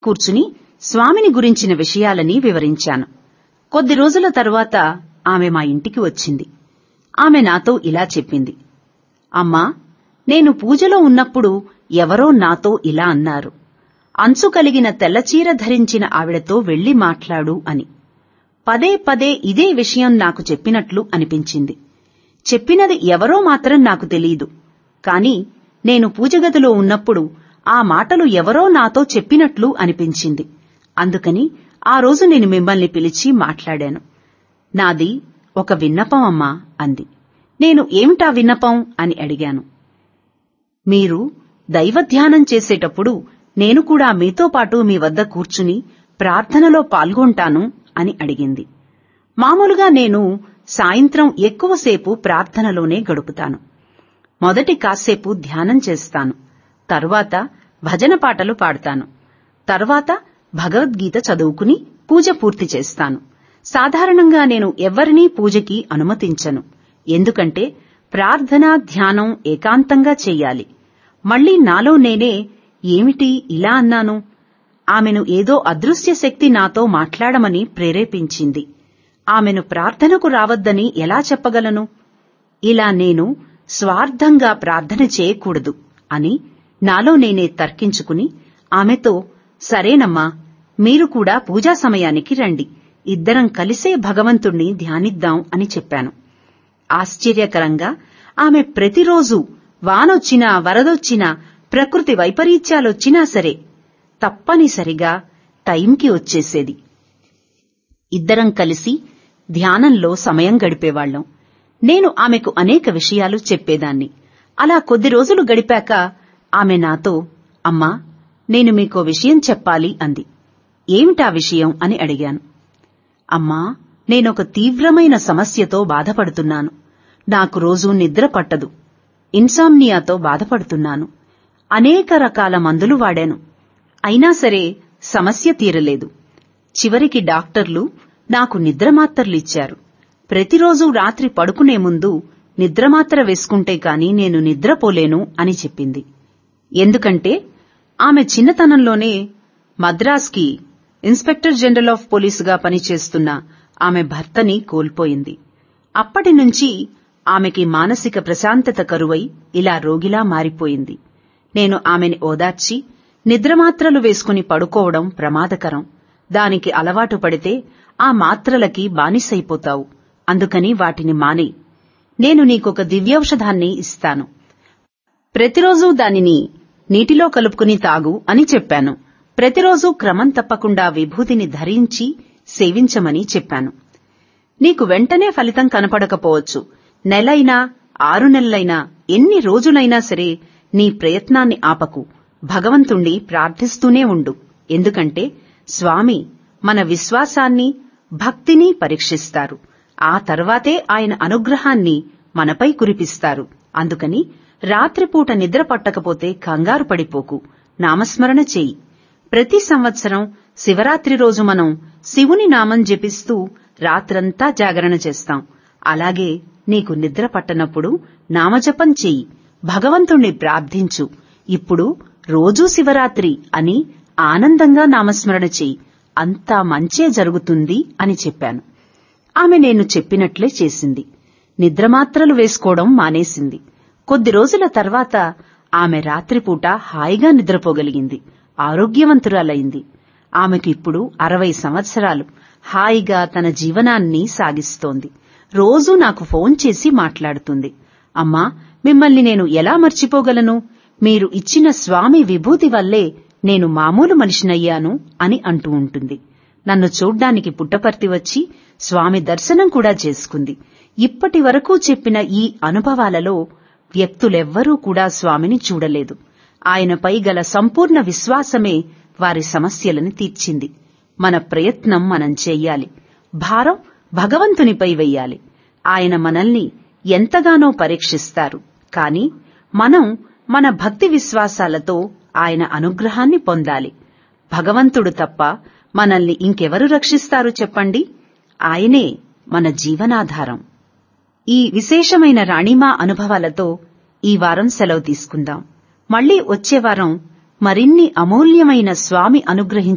కూర్చుని స్వామిని గురించిన విషయాలని వివరించాను. కొద్ది రోజుల తరువాత ఆమె మా ఇంటికి వచ్చింది. ఆమె నాతో ఇలా చెప్పింది, అమ్మా, నేను పూజలో ఉన్నప్పుడు ఎవరో నాతో ఇలా అన్నారు, అంచు కలిగిన తెల్లచీర ధరించిన ఆవిడతో వెళ్లి మాట్లాడు అని. పదే పదే ఇదే విషయం నాకు చెప్పినట్లు అనిపించింది. చెప్పినది ఎవరో మాత్రం నాకు తెలీదు, కాని నేను పూజగదిలో ఉన్నప్పుడు ఆ మాటలు ఎవరో నాతో చెప్పినట్లు అనిపించింది. అందుకని ఆ రోజు నేను మిమ్మల్ని పిలిచి మాట్లాడాను. నాది ఒక విన్నపం అమ్మా అంది. నేను ఏమిటా విన్నపం అని అడిగాను. మీరు దైవధ్యానం చేసేటప్పుడు నేను కూడా మీతో పాటు మీ వద్ద కూర్చుని ప్రార్థనలో పాల్గొంటాను అని అడిగింది. మామూలుగా నేను సాయంత్రం ఎక్కువసేపు ప్రార్థనలోనే గడుపుతాను. మొదటి కాసేపు ధ్యానం చేస్తాను, తరువాత భజన పాటలు పాడతాను, తర్వాత భగవద్గీత చదువుకుని పూజ పూర్తి చేస్తాను. సాధారణంగా నేను ఎవ్వరినీ పూజకి అనుమతించను, ఎందుకంటే ప్రార్థన ధ్యానం ఏకాంతంగా చెయ్యాలి. మళ్లీ నాలో నేనే ఏమిటి ఇలా అన్నాను, ఆమెను ఏదో అదృశ్య శక్తి నాతో మాట్లాడమని ప్రేరేపించింది. ఆమెను ప్రార్థనకు రావద్దని ఎలా చెప్పగలను? ఇలా నేను స్వార్థంగా ప్రార్థన చేయకూడదు అని నాలో నేనే తర్కించుకుని ఆమెతో, సరేనమ్మా, మీరు కూడా పూజా సమయానికి రండి, ఇద్దరం కలిసే భగవంతుణ్ణి ధ్యానిద్దాం అని చెప్పాను. ఆశ్చర్యకరంగా ఆమె ప్రతిరోజూ వానొచ్చినా వరదొచ్చినా ప్రకృతి వైపరీత్యాలొచ్చినా సరే తప్పనిసరిగా టైంకి వచ్చేసేది. ఇద్దరం కలిసి ధ్యానంలో సమయం గడిపేవాళ్లం. నేను ఆమెకు అనేక విషయాలు చెప్పేదాన్ని. అలా కొద్ది రోజులు గడిపాక ఆమె నాతో, అమ్మా, నేను మీకో విషయం చెప్పాలి అంది. ఏమిటా విషయం అని అడిగాను. అమ్మా, నేనొక తీవ్రమైన సమస్యతో బాధపడుతున్నాను. నాకు రోజూ నిద్ర పట్టదు. ఇన్సామ్నియాతో బాధపడుతున్నాను. అనేక రకాల మందులు వాడాను, అయినా సరే సమస్య తీరలేదు. చివరికి డాక్టర్లు నాకు నిద్రమాత్రలిచ్చారు. ప్రతిరోజూ రాత్రి పడుకునే ముందు నిద్రమాత్ర వేసుకుంటే కాని నేను నిద్రపోలేను అని చెప్పింది. ఎందుకంటే ఆమె చిన్నతనంలోనే మద్రాస్కి ఇన్స్పెక్టర్ జనరల్ ఆఫ్ పోలీసుగా పనిచేస్తున్న ఆమె భర్తని కోల్పోయింది. అప్పటినుంచి ఆమెకి మానసిక ప్రశాంతత కరువై ఇలా రోగిలా మారిపోయింది. నేను ఆమెని ఓదార్చి, నిద్రమాత్రలు వేసుకుని పడుకోవడం ప్రమాదకరం, దానికి అలవాటు పడితే ఆ మాత్రలకి బానిసైపోతావు, అందుకని వాటిని మానేయ్. నేను నీకొక దివ్యౌషధాన్ని ఇస్తాను, ప్రతిరోజూ దానిని నీటిలో కలుపుకుని తాగు అని చెప్పాను. ప్రతిరోజూ క్రమం తప్పకుండా విభూతిని ధరించి సేవించమని చెప్పాను. నీకు వెంటనే ఫలితం కనపడకపోవచ్చు. నెలైనా 6 నెలలైనా ఎన్ని రోజులైనా సరే నీ ప్రయత్నాన్ని ఆపకు. భగవంతుణ్ణి ప్రార్థిస్తూనే ఉండు. ఎందుకంటే స్వామి మన విశ్వాసాన్ని, భక్తిని పరీక్షిస్తారు. ఆ తర్వాతే ఆయన అనుగ్రహాన్ని మనపై కురిపిస్తారు. అందుకని రాత్రిపూట నిద్ర పట్టకపోతే కంగారు పడిపోకు, నామస్మరణ చెయ్యి. ప్రతి సంవత్సరం శివరాత్రి రోజు మనం శివుని నామం జపిస్తూ రాత్రంతా జాగరణ చేస్తాం. అలాగే నీకు నిద్ర పట్టనప్పుడు నామజపం చెయ్యి, భగవంతుణ్ణి ప్రార్థించు. ఇప్పుడు రోజూ శివరాత్రి అని ఆనందంగా నామస్మరణ చెయ్యి, అంతా మంచే జరుగుతుంది అని చెప్పాను. ఆమె నేను చెప్పినట్లే చేసింది. నిద్రమాత్రలు వేసుకోవడం మానేసింది. కొద్ది రోజుల తర్వాత ఆమె రాత్రిపూట హాయిగా నిద్రపోగలిగింది, ఆరోగ్యవంతురాలైంది. ఆమెకు ఇప్పుడు 60 సంవత్సరాలు. హాయిగా తన జీవనాన్ని సాగిస్తోంది. రోజూ నాకు ఫోన్ చేసి మాట్లాడుతుంది. అమ్మా, మిమ్మల్ని నేను ఎలా మర్చిపోగలను? మీరు ఇచ్చిన స్వామి విభూతి వల్లే నేను మామూలు మనిషినయ్యాను అని అంటూ ఉంటుంది. నన్ను చూడ్డానికి పుట్టపర్తి వచ్చి స్వామి దర్శనం కూడా చేసుకుంది. ఇప్పటి వరకు చెప్పిన ఈ అనుభవాలలో వ్యక్తులెవ్వరూ కూడా స్వామిని చూడలేదు. ఆయనపై గల సంపూర్ణ విశ్వాసమే వారి సమస్యలను తీర్చింది. మన ప్రయత్నం మనం చెయ్యాలి. భారం భగవంతునిపై వెయ్యాలి. ఆయన మనల్ని ఎంతగానో పరీక్షిస్తారు. కాని మనం మన భక్తి విశ్వాసాలతో ఆయన అనుగ్రహాన్ని పొందాలి. భగవంతుడు తప్ప మనల్ని ఇంకెవరు రక్షిస్తారు చెప్పండి? ఆయనే మన జీవనాధారం. ఈ విశేషమైన రాణిమా అనుభవాలతో ఈ వారం సెలవు తీసుకుందాం. మళ్లీ వచ్చే వారం మరిన్ని అమూల్యమైన స్వామి అనుగ్రహించిన